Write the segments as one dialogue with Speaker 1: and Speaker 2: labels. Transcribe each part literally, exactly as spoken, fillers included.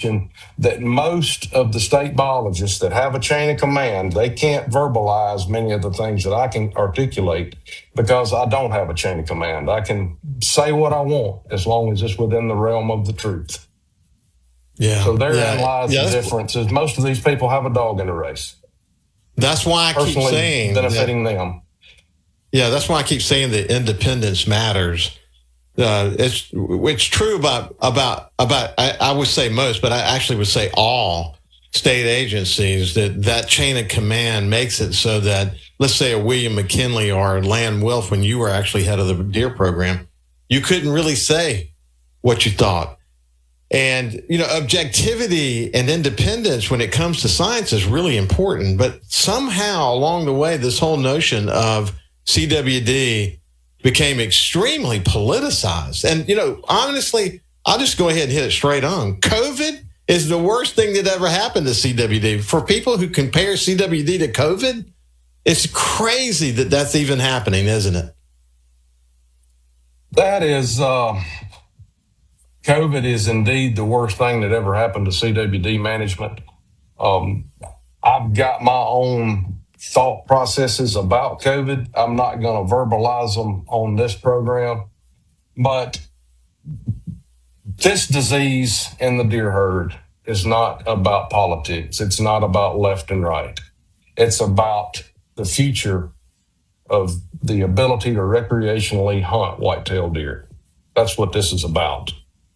Speaker 1: question that most of the state biologists that have a chain of command, they can't verbalize many of the things that I can articulate because I don't have a chain of command. I can say what I want as long as it's within the realm of the truth.
Speaker 2: Yeah.
Speaker 1: So therein
Speaker 2: yeah.
Speaker 1: lies
Speaker 2: yeah,
Speaker 1: the difference is most of these people have a dog in the race.
Speaker 2: That's why I
Speaker 1: Personally
Speaker 2: keep saying
Speaker 1: benefiting
Speaker 2: that,
Speaker 1: them.
Speaker 2: Yeah, that's why I keep saying that independence matters. Uh, it's it's true about about about I, I would say most, but I actually would say all state agencies that that chain of command makes it so that, let's say, a William McKinley or Land Wolf, when you were actually head of the deer program, you couldn't really say what you thought. And, you know, objectivity and independence when it comes to science is really important. But somehow along the way, this whole notion of C W D became extremely politicized. And, you know, honestly, I'll just go ahead and hit it straight on. COVID is the worst thing that ever happened to C W D. For people who compare C W D to COVID, it's crazy that that's even happening, isn't it?
Speaker 1: That is, uh, COVID is indeed the worst thing that ever happened to C W D management. Um, I've got my own thought processes about COVID. I'm not going to verbalize them on this program, but this disease in the deer herd is not about politics. It's not about left and right. It's about the future of the ability to recreationally hunt whitetail deer. That's what this is about.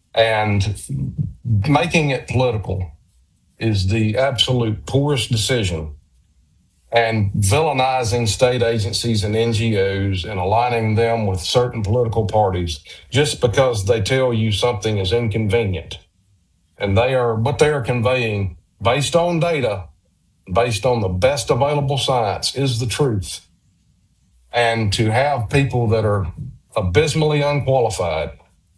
Speaker 1: And making it political is the absolute poorest decision. And villainizing state agencies and N G Os and aligning them with certain political parties just because they tell you something is inconvenient. And they are what they are conveying based on data, based on the best available science, is the truth. And to have people that are abysmally unqualified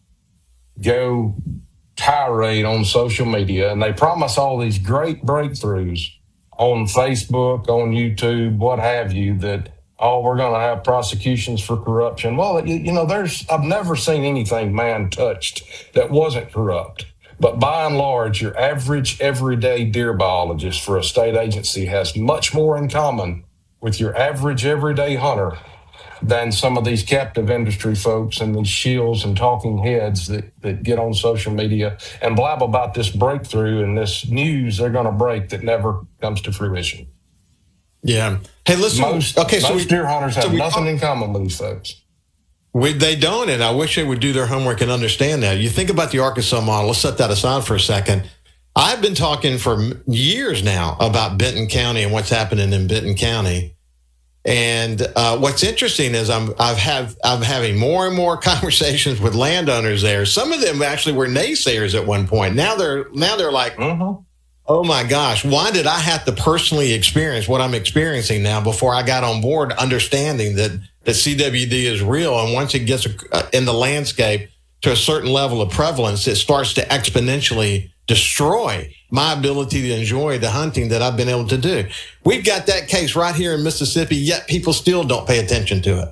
Speaker 1: go tirade on social media, and they promise all these great breakthroughs on Facebook, on YouTube, what have you, that, oh, we're going to have prosecutions for corruption. Well, you, you know, there's, I've never seen anything man touched that wasn't corrupt. But by and large, your average everyday deer biologist for a state agency has much more in common with your average everyday hunter than some of these captive industry folks and these shills and talking heads that, that get on social media and blab about this breakthrough and this news they're going to break that never comes to fruition.
Speaker 2: Yeah. Hey, listen.
Speaker 1: Most,
Speaker 2: okay, so
Speaker 1: most
Speaker 2: we,
Speaker 1: deer hunters have
Speaker 2: so we,
Speaker 1: nothing in common with these folks.
Speaker 2: We, they don't, and I wish they would do their homework and understand that. You think about the Arkansas model. Let's set that aside for a second. I've been talking for years now about Benton County and what's happening in Benton County. And uh, what's interesting is I'm I've have I'm having more and more conversations with landowners there. Some of them actually were naysayers at one point. Now they're now they're like, mm-hmm. oh my gosh, why did I have to personally experience what I'm experiencing now before I got on board, understanding that that C W D is real, and once it gets in the landscape to a certain level of prevalence, it starts to exponentially destroy my ability to enjoy the hunting that I've been able to do. We've got that case right here in Mississippi, yet people still don't pay attention to it.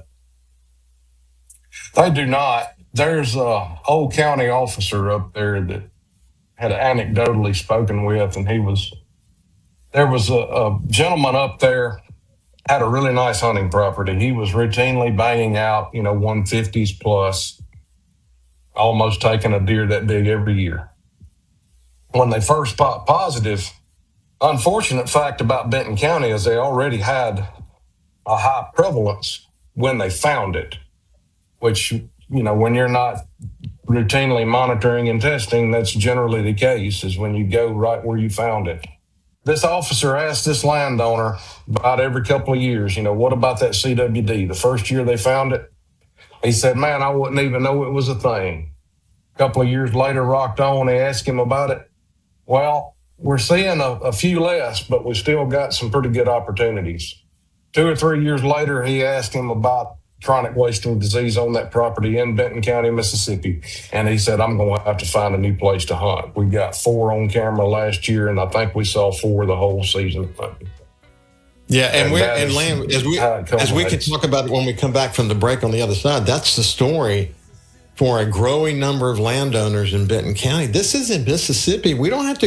Speaker 1: They do not. There's a old county officer up there that had anecdotally spoken with, and he was, there was a, a gentleman up there, had a really nice hunting property. He was routinely banging out, you know, one fifties plus, almost taking a deer that big every year. When they first popped positive, unfortunate fact about Benton County is they already had a high prevalence when they found it, which, you know, when you're not routinely monitoring and testing, that's generally the case, is when you go right where you found it. This officer asked this landowner about every couple of years, you know, what about that C W D? The first year they found it, he said, man, I wouldn't even know it was a thing. A couple of years later, rocked on, they asked him about it. Well, we're seeing a, a few less, but we still got some pretty good opportunities. Two or three years later, he asked him about chronic wasting disease on that property in Benton County, Mississippi. And he said, I'm going to have to find a new place to hunt. We got four on camera last year, and I think we saw four the whole season.
Speaker 2: Yeah, and, and we're and Lamb, as we as we can talk about it when we come back from the break on the other side, that's the story for a growing number of landowners in Benton County. This is in Mississippi. We don't have to